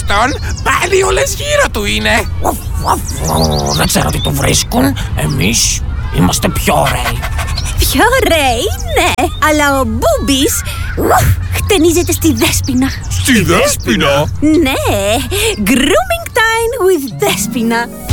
τουλάχιστον πάλι όλες γύρω του είναι. Δεν ξέρω τι του βρίσκουν. Εμείς είμαστε πιο ωραίοι. Πιο ωραίοι, ναι. Αλλά ο Μπούμπης χτενίζεται στη Δέσποινα. Στη Δέσποινα? Ναι, grooming time with Δέσποινα.